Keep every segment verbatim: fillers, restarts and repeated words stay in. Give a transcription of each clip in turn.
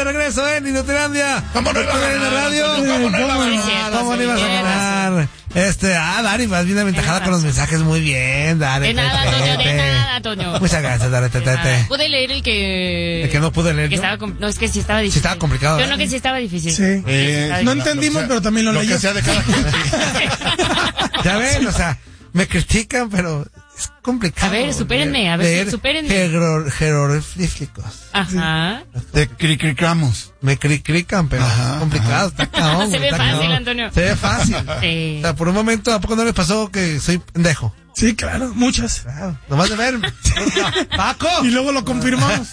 de regreso en Inutilandia. ¿Cómo no ibas a ganar? En la radio. ¿Cómo no ibas a ganar? ¿Cómo no ibas a ganar? Este, ah, Dari, vas bien aventajada con los mensajes. Muy bien, Dari. De nada, Toño, de nada, Toño. Muchas gracias, Dari, te, te, te. Pude leer el que... El que no pude leer, que ¿no? estaba, no, es que sí estaba difícil. Sí estaba complicado. Yo no, que sí estaba difícil. Sí. Sí, Eh, estaba no difícil. entendimos, sea, pero también lo, lo leí. que sea de cada quien. Ya ven, o sea, me critican, pero es complicado. A ver, supérenme, a ver, leer supérenme. jeror- jeroglíficos. Ajá. Te cricricamos. Me cricrican, pero Ajá, es complicado, está cabrón. Se ve está fácil, cabrón. Antonio. Se ve fácil. Sí. O sea, por un momento, ¿a poco no les pasó que soy pendejo? Sí, claro, muchas. Claro, nomás de verme. ¡Paco! Y luego lo confirmamos.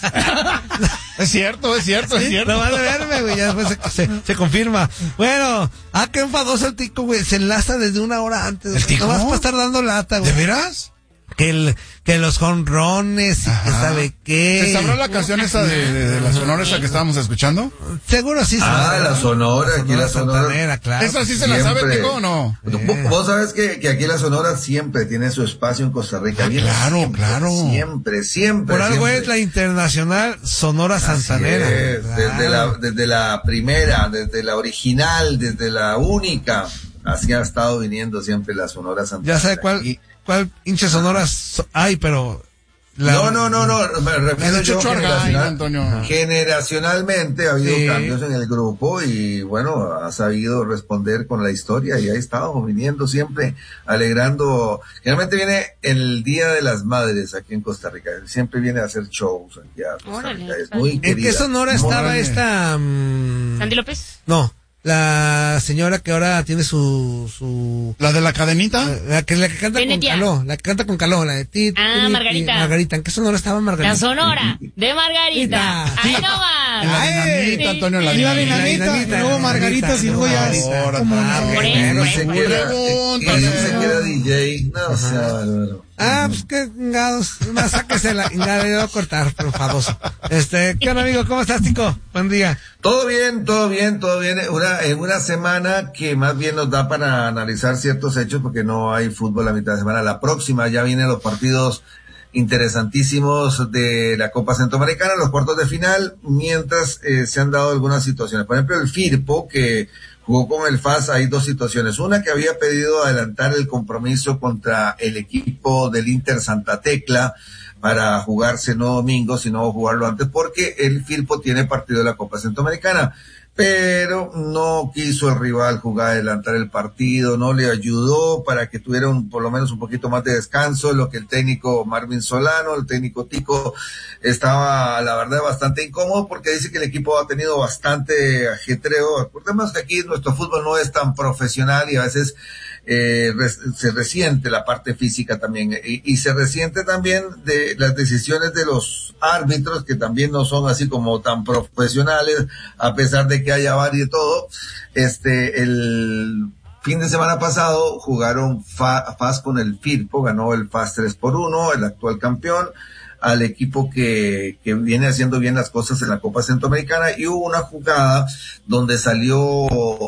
Es cierto, es cierto, es Sí, cierto. nomás de verme, güey, ya después se, se, se confirma. Bueno, ah, qué enfadoso el tico, güey, se enlaza desde una hora antes. ¿El tico? Nomás para estar dando lata, güey. ¿De veras? Que, el, que los jonrones y que Ajá. sabe qué. ¿Te sabrá la canción esa de, de, de la Sonora esa que estábamos escuchando? Seguro sí. Ah, se- la Sonora, aquí la Sonora. Santanera, claro. ¿Esa sí se la sabe, Siempre. Tico, o no? Vos- Vos sabés que, que aquí la Sonora siempre tiene su espacio en Costa Rica. Ah, Viene claro, siempre, claro. Siempre, siempre. Por algo siempre. es la internacional Sonora Así Santanera. es, Claro. desde, la, desde la primera, desde la original, desde la única. Así ha estado viniendo siempre la Sonora Santanera. Ya sabe cuál, Y- cuál hinche sonoras so- hay, pero... la- No, no, no, no, me refiero El yo Chucho Argay, generacional- Antonio. generacionalmente ha habido Sí. cambios en el grupo y bueno, ha sabido responder con la historia y ahí estamos viniendo siempre, alegrando, generalmente viene el Día de las Madres aquí en Costa Rica, siempre viene a hacer shows aquí a Costa Órale, Rica, es está muy bien. ¿En querida. qué Sonora Muy- estaba Órale. esta... mm, ¿Sandy López? no, la señora que ahora tiene su... su ¿La de la cadenita? la que, la que canta Venetia. con caló, la que canta con caló, la de ti. Ah, ti, Margarita. ti, Margarita, ¿en qué Sonora estaba Margarita? La Sonora de Margarita. Ahí En la nomás. dinamita, Antonio, en la Y la dinamita. dinamita, y luego Margaritas y joyas. Ahora, Como ah, una- Por eso, Y por dice eso. que era, Pregúntale. y dice que era D J, no, o sea, bárbaro. Ah, pues qué chingados. Más sáquese la chingada, le voy a cortar, por favor. Este, ¿qué onda, amigo? ¿Cómo estás, Tico? Buen día. Todo bien, todo bien, todo bien. Una, en una semana que más bien nos da para analizar ciertos hechos porque no hay fútbol la mitad de semana. La próxima ya vienen los partidos interesantísimos de la Copa Centroamericana, los cuartos de final, mientras eh, se han dado algunas situaciones. Por ejemplo, el Firpo, que jugó con el F A S, hay dos situaciones. Una, que había pedido adelantar el compromiso contra el equipo del Inter Santa Tecla para jugarse no domingo, sino jugarlo antes, porque el Firpo tiene partido de la Copa Centroamericana. Pero no quiso el rival jugar, adelantar el partido, no le ayudó para que tuviera un, por lo menos un poquito más de descanso, lo que el técnico Marvin Solano, el técnico Tico, estaba, la verdad, bastante incómodo porque dice que el equipo ha tenido bastante ajetreo. Por temas que aquí nuestro fútbol no es tan profesional y a veces eh, res, se resiente la parte física también y, y se resiente también de las decisiones de los árbitros, que también no son así como tan profesionales, a pesar de que haya varios y todo. Este, el fin de semana pasado jugaron F A S con el Firpo, ganó el F A S tres por uno, el actual campeón, al equipo que, que viene haciendo bien las cosas en la Copa Centroamericana, y hubo una jugada donde salió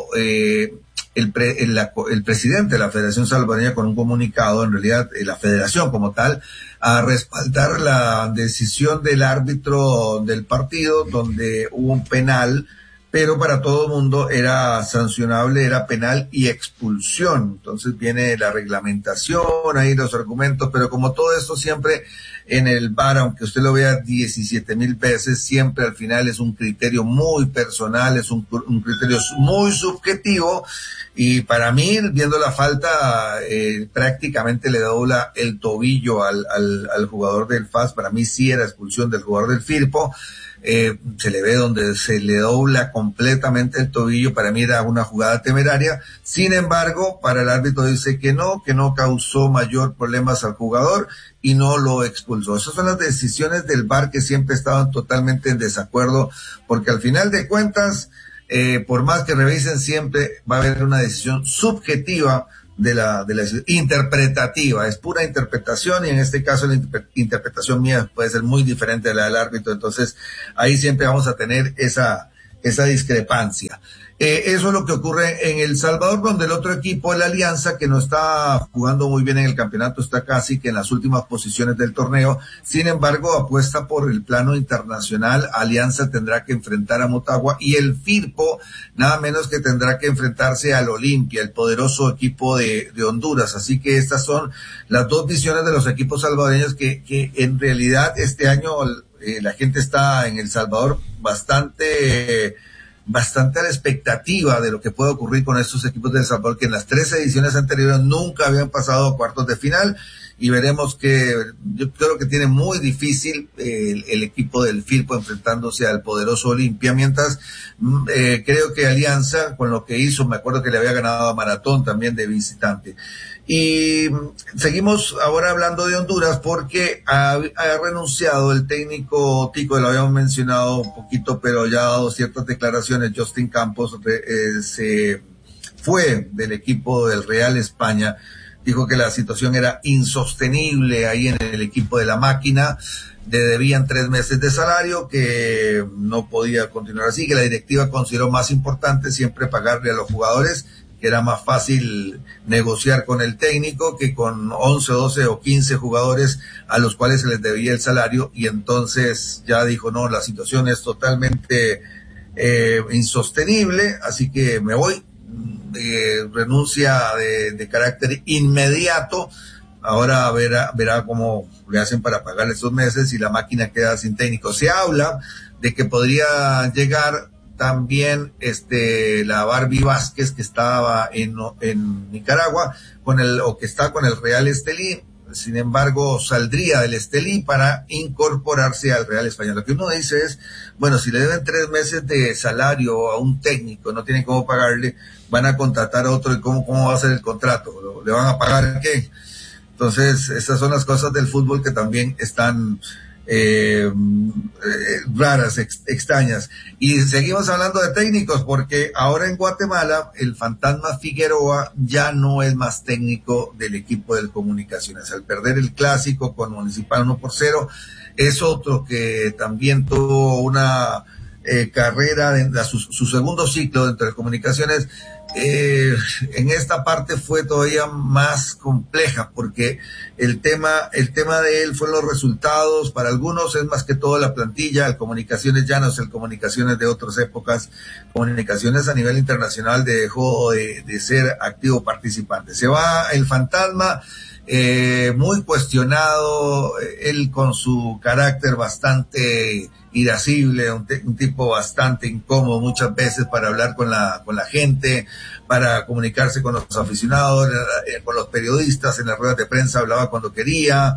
eh, el, pre, el, el presidente de la Federación Salvadoreña con un comunicado, en realidad la federación como tal, a respaldar la decisión del árbitro del partido, donde hubo un penal, pero para todo el mundo era sancionable, era penal y expulsión. Entonces viene la reglamentación, ahí los argumentos, pero como todo esto siempre en el V A R, aunque usted lo vea diecisiete mil veces, siempre al final es un criterio muy personal, es un, un criterio muy subjetivo, y para mí, viendo la falta, eh, prácticamente le dobla el tobillo al, al, al jugador del F A S. Para mí sí era expulsión del jugador del Firpo. Eh, se le ve donde se le dobla completamente el tobillo. Para mí era una jugada temeraria. Sin embargo, para el árbitro dice que no, que no causó mayor problemas al jugador y no lo expulsó. Esas son las decisiones del V A R, que siempre estaban totalmente en desacuerdo, porque al final de cuentas, eh, por más que revisen, siempre va a haber una decisión subjetiva de la, de la interpretativa, es pura interpretación, y en este caso la interpre- interpretación mía puede ser muy diferente de la del árbitro. Entonces ahí siempre vamos a tener esa esa discrepancia. Eh, eso es lo que ocurre en El Salvador, donde el otro equipo, el Alianza, que no está jugando muy bien en el campeonato, está casi que en las últimas posiciones del torneo. Sin embargo, apuesta por el plano internacional. Alianza tendrá que enfrentar a Motagua y el Firpo, nada menos que tendrá que enfrentarse al Olimpia, el poderoso equipo de, de Honduras. Así que estas son las dos visiones de los equipos salvadoreños que, que en realidad este año eh, la gente está en El Salvador bastante... Eh, bastante a la expectativa de lo que puede ocurrir con estos equipos de El Salvador, que en las tres ediciones anteriores nunca habían pasado a cuartos de final, y veremos que yo creo que tiene muy difícil eh, el, el equipo del Firpo enfrentándose al poderoso Olimpia, mientras eh, creo que Alianza, con lo que hizo, me acuerdo que le había ganado a Maratón también de visitante. Y seguimos ahora hablando de Honduras porque ha, ha renunciado el técnico Tico, lo habíamos mencionado un poquito, pero ya ha dado ciertas declaraciones. Justin Campos eh, se fue del equipo del Real España, dijo que la situación era insostenible ahí en el equipo de la máquina, le debían tres meses de salario, que no podía continuar así, que la directiva consideró más importante siempre pagarle a los jugadores, que era más fácil negociar con el técnico que con once, doce o quince jugadores a los cuales se les debía el salario, y entonces ya dijo, no, la situación es totalmente eh, insostenible, así que me voy, eh, renuncia de, de carácter inmediato. Ahora verá, verá cómo le hacen para pagar esos meses y la máquina queda sin técnico. Se habla de que podría llegar también este la Barbie Vázquez, que estaba en, en Nicaragua con el o que está con el Real Estelí. Sin embargo, saldría del Estelí para incorporarse al Real Español. Lo que uno dice es, bueno, si le deben tres meses de salario a un técnico, no tienen cómo pagarle, van a contratar a otro, y cómo, cómo va a ser el contrato, ¿le van a pagar qué? Entonces, esas son las cosas del fútbol que también están Eh, eh, raras, ex, extrañas. Y seguimos hablando de técnicos porque ahora en Guatemala el fantasma Figueroa ya no es más técnico del equipo del Comunicaciones. Al perder el clásico con Municipal uno por cero, es otro que también tuvo una eh, carrera, de, de su, su segundo ciclo dentro de Comunicaciones. Eh, en esta parte fue todavía más compleja porque el tema, el tema de él fue los resultados. Para algunos es más que todo la plantilla. El Comunicaciones ya no es el Comunicaciones de otras épocas. Comunicaciones a nivel internacional dejó de, de ser activo participante. Se va el fantasma, eh, muy cuestionado, él con su carácter bastante irascible, un, te, un tipo bastante incómodo muchas veces para hablar con la con la gente, para comunicarse con los aficionados, eh, con los periodistas. En las ruedas de prensa hablaba cuando quería,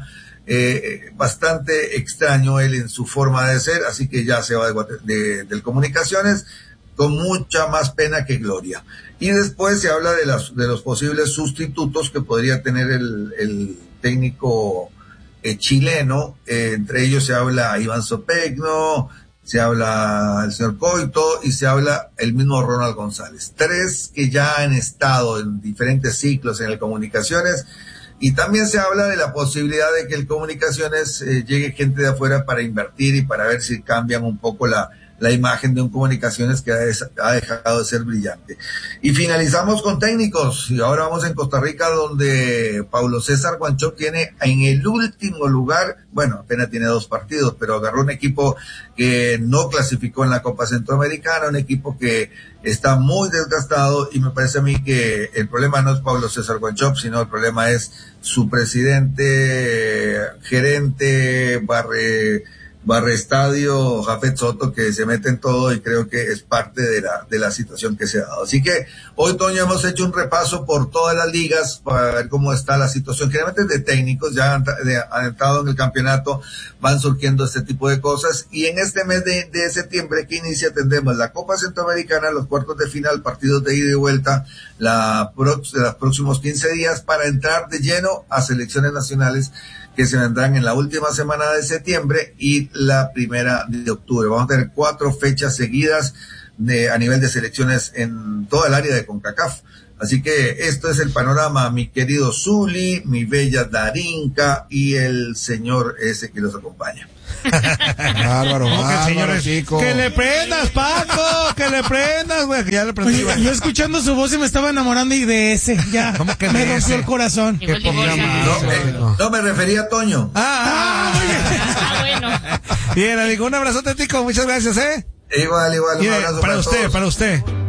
eh, bastante extraño él en su forma de ser, así que ya se va de, de, del Comunicaciones con mucha más pena que gloria. Y después se habla de, las, de los posibles sustitutos que podría tener el, el técnico eh, chileno, eh, entre ellos se habla Iván Sopegno, se habla el señor Coito y se habla el mismo Ronald González. Tres que ya han estado en diferentes ciclos en el Comunicaciones, y también se habla de la posibilidad de que el Comunicaciones eh, llegue gente de afuera para invertir y para ver si cambian un poco la la imagen de un Comunicaciones que ha dejado de ser brillante. Y finalizamos con técnicos, y ahora vamos en Costa Rica, donde Paulo César Guanchope tiene en el último lugar, bueno, apenas tiene dos partidos, pero agarró un equipo que no clasificó en la Copa Centroamericana, un equipo que está muy desgastado, y me parece a mí que el problema no es Paulo César Guanchope, sino el problema es su presidente, gerente, barre Barre Estadio, Jafet Soto, que se mete en todo, y creo que es parte de la de la situación que se ha dado. Así que hoy, Toño, hemos hecho un repaso por todas las ligas para ver cómo está la situación. Generalmente de técnicos, ya han, de, han entrado en el campeonato, van surgiendo este tipo de cosas, y en este mes de, de septiembre que inicia tendremos la Copa Centroamericana, los cuartos de final, partidos de ida y vuelta, la prox, de los próximos quince días, para entrar de lleno a selecciones nacionales que se vendrán en la última semana de septiembre y la primera de octubre. Vamos a tener cuatro fechas seguidas de, a nivel de selecciones en toda el área de CONCACAF. Así que esto es el panorama, mi querido Zuli, mi bella Darinka y el señor ese que los acompaña. Bárbaro, bárbaro, señores, chico. que le prendas, Paco, que que le prendas, güey, que ya le prendí. Oye, yo escuchando su voz y me estaba enamorando y de ese, ya. ¿Cómo que me de rompió ese? el corazón. Igual Qué poca divorcian. madre. No, eh, no, me refería a Toño. Ah, ah, Ah, bueno. bien, amigo, un abrazote, Tico, muchas gracias, ¿eh? Igual, igual, un Mire, abrazo para para usted, todos. para usted.